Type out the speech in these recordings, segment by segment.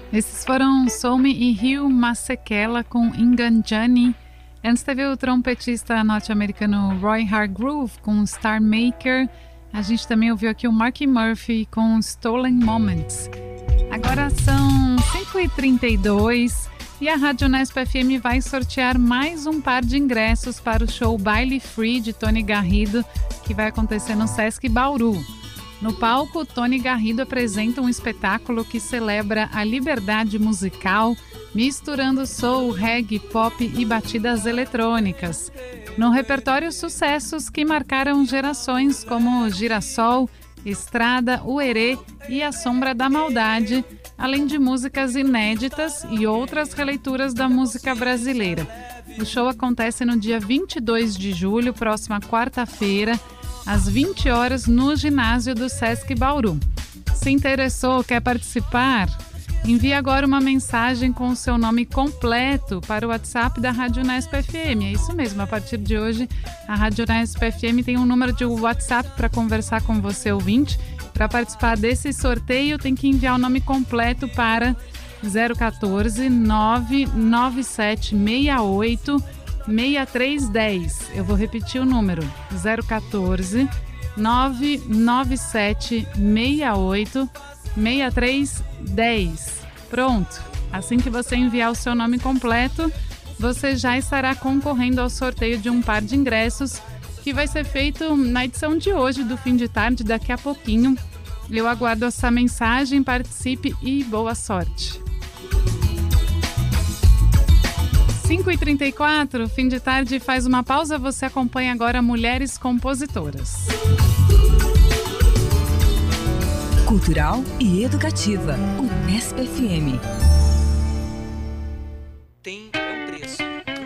Esses foram Soumi e Ryu Masekela com Inganjani. Antes teve o trompetista norte-americano Roy Hargrove com Star Maker. A gente também ouviu aqui o Marky Murphy com Stolen Moments. Agora são 5h32 e a Rádio Unesp FM vai sortear mais um par de ingressos para o show Baile Free de Tony Garrido, que vai acontecer no Sesc Bauru. No palco, Tony Garrido apresenta um espetáculo que celebra a liberdade musical, misturando soul, reggae, pop e batidas eletrônicas. No repertório, sucessos que marcaram gerações como Girassol, Estrada, Uerê e A Sombra da Maldade, além de músicas inéditas e outras releituras da música brasileira. O show acontece no dia 22 de julho, próxima quarta-feira, às 20 horas, no ginásio do Sesc Bauru. Se interessou, quer participar? Envie agora uma mensagem com o seu nome completo para o WhatsApp da Rádio Unesp FM. É isso mesmo, a partir de hoje a Rádio Unesp FM tem um número de WhatsApp para conversar com você, ouvinte. Para participar desse sorteio tem que enviar o nome completo para 014 99768 6310. Eu vou repetir o número: 014 99768 6310. Pronto. Assim que você enviar o seu nome completo, você já estará concorrendo ao sorteio de um par de ingressos que vai ser feito na edição de hoje do Fim de Tarde, daqui a pouquinho. Eu aguardo essa mensagem, participe e boa sorte. 5h34, Fim de Tarde faz uma pausa, você acompanha agora Mulheres Compositoras. Cultural e educativa, Unesp FM. Tem um preço.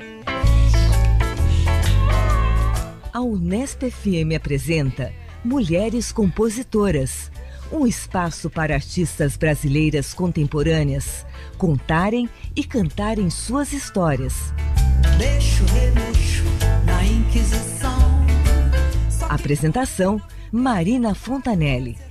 A Unesp FM apresenta Mulheres Compositoras, um espaço para artistas brasileiras contemporâneas contarem e cantarem suas histórias. Remexo na Inquisição. Apresentação: Marina Fontanelli.